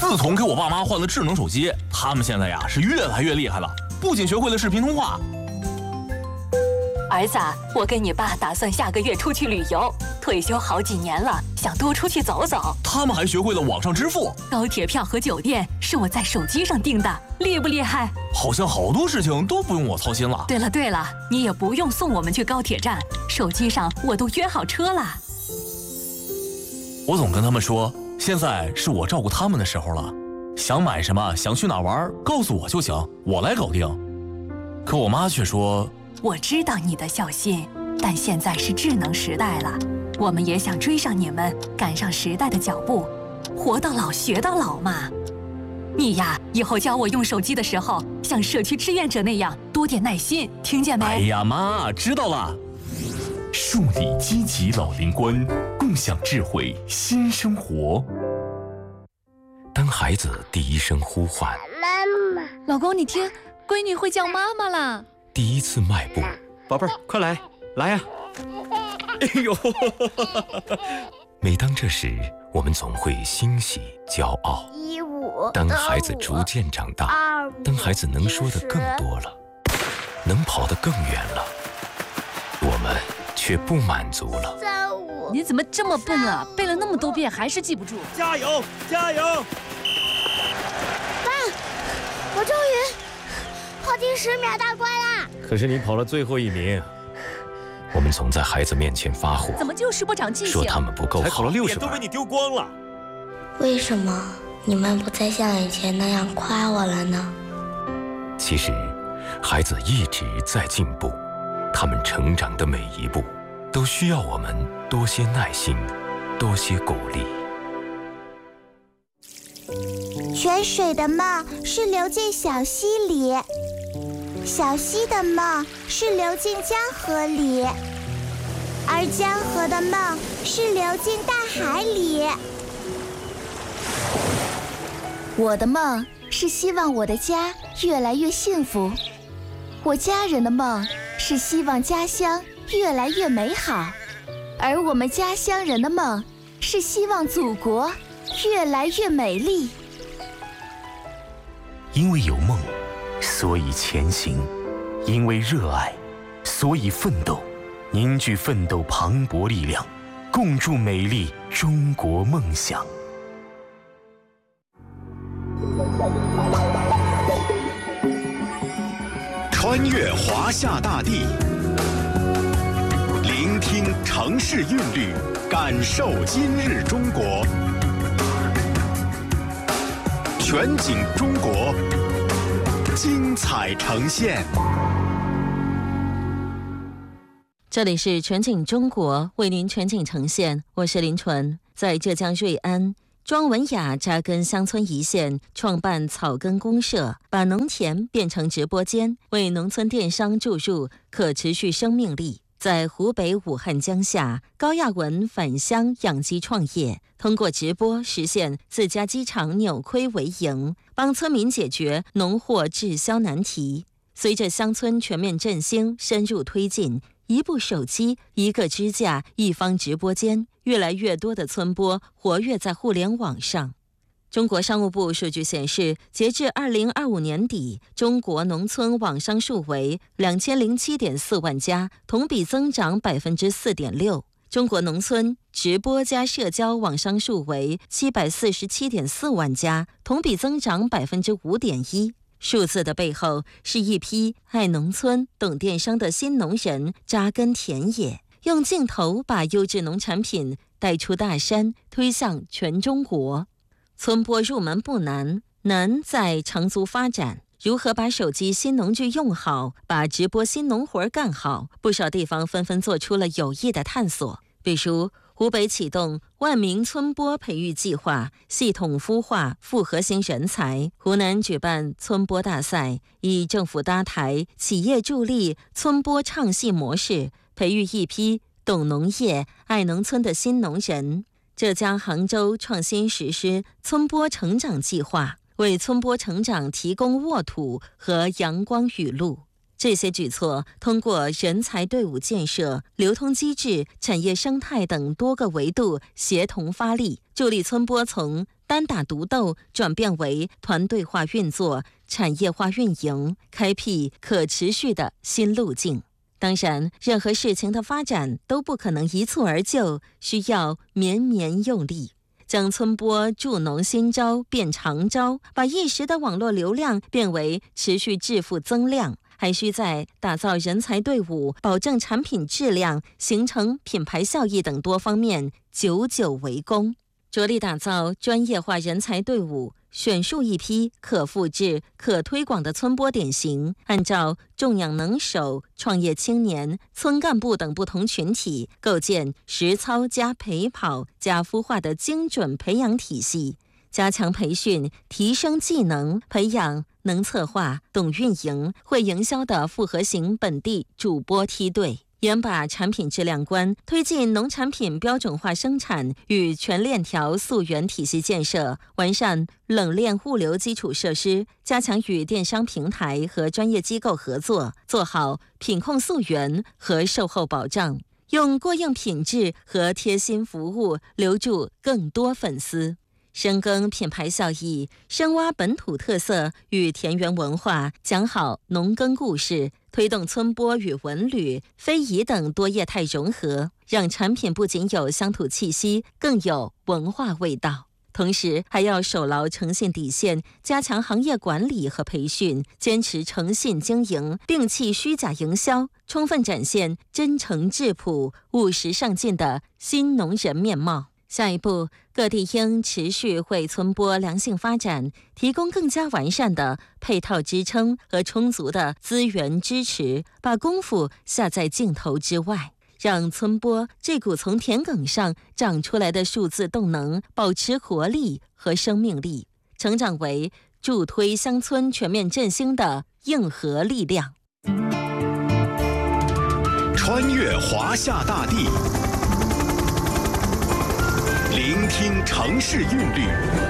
自从给我爸妈换了智能手机，他们现在呀是越来越厉害了，不仅学会了视频通话。 儿子，我跟你爸打算下个月出去旅游，退休好几年了，想多出去走走。 他们还学会了网上支付， 高铁票和酒店是我在手机上订的，厉不厉害？ 好像好多事情都不用我操心了。 对了，你也不用送我们去高铁站，手机上我都约好车了。 我总跟他们说，现在是我照顾他们的时候了，想买什么，想去哪玩，告诉我就行，我来搞定。可我妈却说， 我知道你的孝心，但现在是智能时代了，我们也想追上你们，赶上时代的脚步，活到老学到老嘛。你呀，以后教我用手机的时候，像社区志愿者那样多点耐心，听见没？ 哎呀妈，知道了。树立积极老龄观，共享智慧新生活。 当孩子第一声呼唤， 妈妈， 老公你听，闺女会叫妈妈啦。 第一次迈步， 宝贝儿，快来呀！哎呦！ 每当这时，我们总会欣喜骄傲。当孩子逐渐长大，当孩子能说的更多了，能跑得更远了，我们却不满足了。 你怎么这么笨啊？背了那么多遍还是记不住？ 加油！加油！ 爸，我终于跑进10秒大关啦！ 可是你跑了最后1名。 我们总在孩子面前发火， 怎么就是不长记性？ 说他们不够好， 才考了60分，都被你丢光了。 为什么你们不再像以前那样夸我了呢？ 其实，孩子一直在进步，他们成长的每一步，都需要我们多些耐心，多些鼓励。 泉水的梦是流进小溪里，小溪的梦是流进江河里，而江河的梦是流进大海里。我的梦是希望我的家越来越幸福，我家人的梦是希望家乡越来越美好，而我们家乡人的梦是希望祖国越来越美丽。 因为有梦，所以前行；因为热爱，所以奋斗。凝聚奋斗磅礴力量，共筑美丽中国梦想。 穿越华夏大地，聆听城市韵律，感受今日中国。全景中国，精彩呈现。 这里是全景中国，为您全景呈现，我是林纯。在浙江瑞安，庄文雅扎根乡村一线，创办草根公社，把农田变成直播间，为农村电商注入可持续生命力。在湖北武汉江夏，高亚文返乡养鸡创业，通过直播实现自家鸡场扭亏为盈，帮村民解决农货滞销难题。随着乡村全面振兴深入推进，一部手机，一个支架，一方直播间，越来越多的村播活跃在互联网上。中国商务部数据显示，截至2025年底，中国农村网商数为2007.4万家，同比增长4.6%。中国农村直播加社交网商数为747.4万家，同比增长5.1%。数字的背后，是一批爱农村、懂电商的新农人扎根田野，用镜头把优质农产品带出大山，推向全中国。村播入门不难，难在长足发展。如何把手机新农具用好，把直播新农活干好，不少地方纷纷做出了有益的探索。比如湖北启动万名村播培育计划，系统孵化复合型人才；湖南举办村播大赛，以政府搭台、企业助力村播唱戏模式，培育一批懂农业、爱农村的新农人。浙江杭州创新实施村播成长计划，为村播成长提供沃土和阳光雨露。这些举措通过人才队伍建设、流通机制、产业生态等多个维度协同发力，助力村播从单打独斗转变为团队化运作、产业化运营，开辟可持续的新路径。当然，任何事情的发展都不可能一蹴而就，需要绵绵用力。将村播助农新招变长招，把一时的网络流量变为持续致富增量，还需在打造人才队伍、保证产品质量、形成品牌效益等多方面久久为功。着力打造专业化人才队伍，选树一批可复制、可推广的村播典型，按照重养能手、创业青年、村干部等不同群体，构建实操加陪跑加孵化的精准培养体系，加强培训，提升技能，培养能策划、懂运营、会营销的复合型本地主播梯队。严把产品质量关，推进农产品标准化生产与全链条溯源体系建设，完善冷链物流基础设施，加强与电商平台和专业机构合作，做好品控溯源和售后保障，用过硬品质和贴心服务留住更多粉丝。深耕品牌效益，深挖本土特色与田园文化，讲好农耕故事，推动村播与文旅、非遗等多业态融合，让产品不仅有乡土气息，更有文化味道。同时还要守牢诚信底线，加强行业管理和培训，坚持诚信经营，摒弃虚假营销，充分展现真诚质朴、务实上进的新农人面貌。下一步，各地应持续为村播良性发展提供更加完善的配套支撑和充足的资源支持，把功夫下在镜头之外，让村播这股从田埂上长出来的数字动能保持活力和生命力，成长为助推乡村全面振兴的硬核力量。 穿越华夏大地，聆听城市韵律，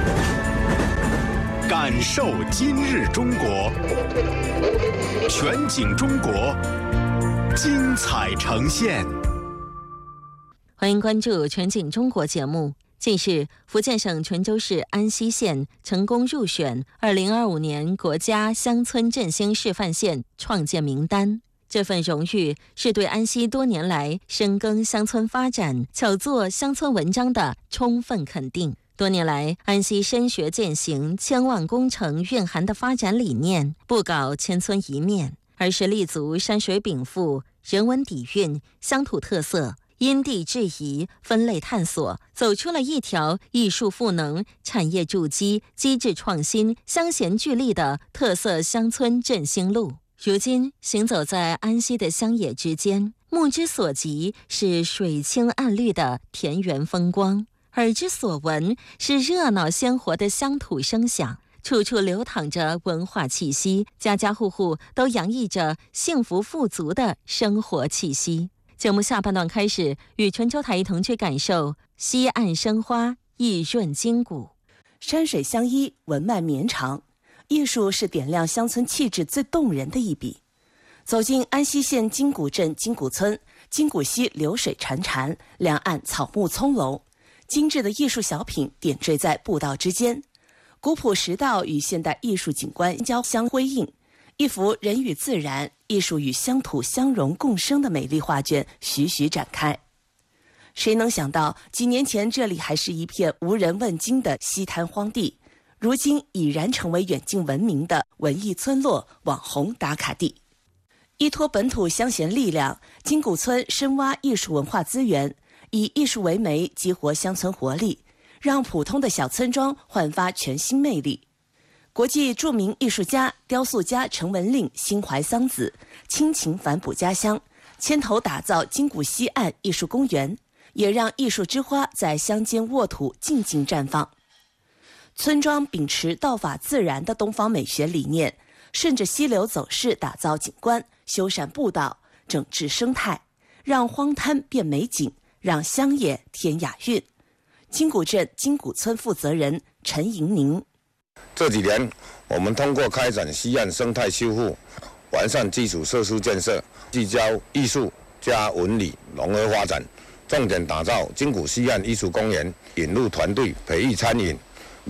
感受今日中国，全景中国，精彩呈现。 欢迎关注全景中国节目。近日，福建省泉州市安溪县成功入选2025年国家乡村振兴示范县创建名单。这份荣誉是对安溪多年来深耕乡村发展、巧作乡村文章的充分肯定。多年来，安溪深学践行千万工程蕴含的发展理念，不搞千村一面，而是立足山水禀赋、人文底蕴、乡土特色，因地制宜、分类探索，走出了一条艺术赋能、产业筑基、机制创新、乡贤聚力的特色乡村振兴路。如今行走在安溪的乡野之间，目之所及是水清岸绿的田园风光，耳之所闻是热闹鲜活的乡土声响，处处流淌着文化气息，家家户户都洋溢着幸福富足的生活气息。节目下半段开始，与泉州台一同去感受西岸生花意润筋骨。 山水相依，文脉绵长，艺术是点亮乡村气质最动人的一笔。走进安溪县金谷镇金谷村，金谷溪流水潺潺，两岸草木葱茏，精致的艺术小品点缀在步道之间，古朴石道与现代艺术景观交相辉映，一幅人与自然、艺术与乡土相融共生的美丽画卷徐徐展开。谁能想到，几年前这里还是一片无人问津的西滩荒地，如今已然成为远近闻名的文艺村落、网红打卡地。依托本土乡贤力量，金谷村深挖艺术文化资源，以艺术为媒，激活乡村活力，让普通的小村庄焕发全新魅力。国际著名艺术家、雕塑家陈文令心怀桑梓，亲情反哺家乡，牵头打造金谷西岸艺术公园，也让艺术之花在乡间沃土静静绽放。村庄秉持道法自然的东方美学理念，顺着溪流走势打造景观，修缮步道，整治生态，让荒滩变美景，让乡野添雅韵。金谷镇金谷村负责人陈莹宁： 这几年，我们通过开展西岸生态修复、完善基础设施建设，聚焦艺术加文旅融合发展，重点打造金谷西岸艺术公园，引入团队培育餐饮、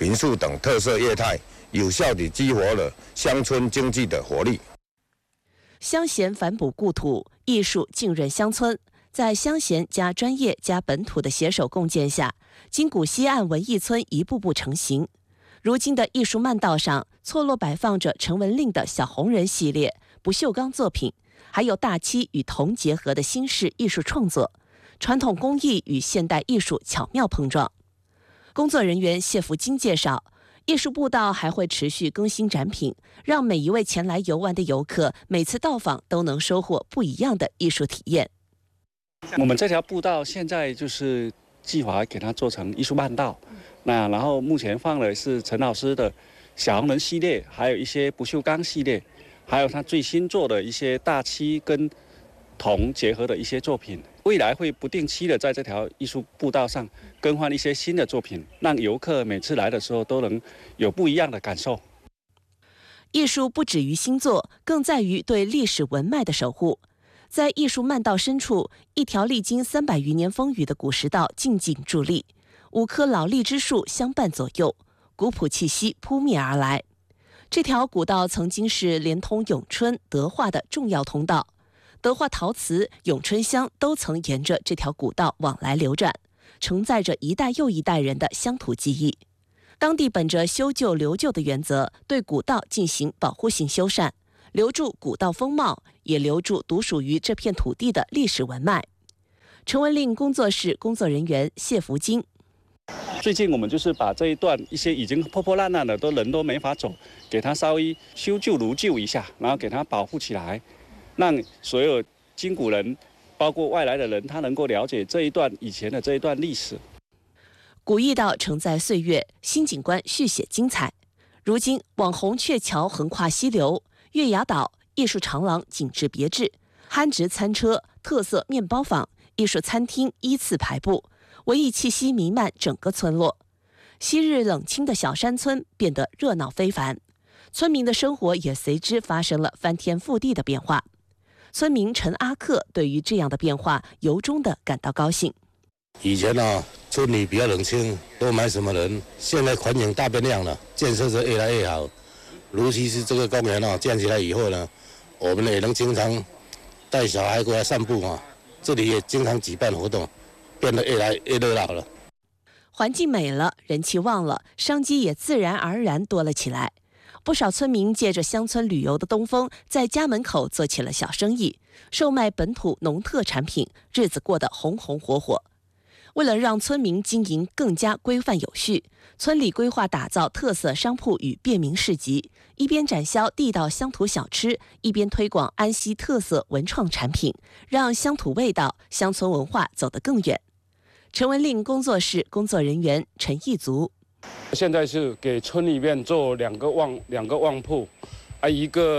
民宿等特色业态，有效地激活了乡村经济的活力。 乡贤反哺故土，艺术浸润乡村。在乡贤加专业加本土的携手共建下，金谷西岸文艺村一步步成型。如今的艺术漫道上，错落摆放着陈文令的小红人系列不锈钢作品，还有大漆与铜结合的新式艺术创作，传统工艺与现代艺术巧妙碰撞。工作人员谢福金介绍，艺术步道还会持续更新展品，让每一位前来游玩的游客每次到访都能收获不一样的艺术体验。 我们这条步道现在就是计划给它做成艺术漫道，那然后目前放的是陈老师的小红人系列，还有一些不锈钢系列，还有他最新做的一些大漆跟铜结合的一些作品。未来会不定期的在这条艺术步道上更换一些新的作品，让游客每次来的时候都能有不一样的感受。 艺术不止于新作，更在于对历史文脉的守护。在艺术漫道深处，一条历经300余年风雨的古石道静静伫立，5棵老荔枝树相伴左右，古朴气息扑面而来。这条古道曾经是连通永春、德化的重要通道，德化陶瓷、永春香都曾沿着这条古道往来流转，承载着一代又一代人的乡土记忆。当地本着修旧留旧的原则，对古道进行保护性修缮，留住古道风貌，也留住独属于这片土地的历史文脉。陈文令工作室工作人员谢福金， 最近我们就是把这一段一些已经破破烂烂的人都没法走，给它稍微修旧如旧一下，然后给它保护起来，让所有金谷人包括外来的人，他能够了解这一段以前的这一段历史。 古驿道承载岁月，新景观续写精彩。如今网红鹊桥横跨溪流，月牙岛艺术长廊景致别致，憨直餐车、特色面包坊、艺术餐厅依次排布，文艺气息弥漫整个村落。昔日冷清的小山村变得热闹非凡，村民的生活也随之发生了翻天覆地的变化。村民陈阿克对于这样的变化由衷地感到高兴。 以前村里比较冷清，都没什么人，现在环境大变亮了，建设是越来越好。尤其是这个公园建起来以后呢，我们也能经常带小孩过来散步这里也经常举办活动，变得越来越热闹了。 环境美了，人气旺了，商机也自然而然多了起来。不少村民借着乡村旅游的东风，在家门口做起了小生意，售卖本土农特产品，日子过得红红火火。为了让村民经营更加规范有序，村里规划打造特色商铺与便民市集，一边展销地道乡土小吃，一边推广安溪特色文创产品，让乡土味道、乡村文化走得更远。陈文令工作室工作人员陈义足， 现在是给村里面做两个旺铺，一个